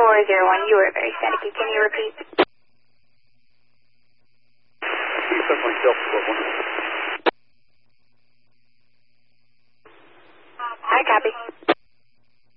401, you were very staticky. Can you repeat? I copy.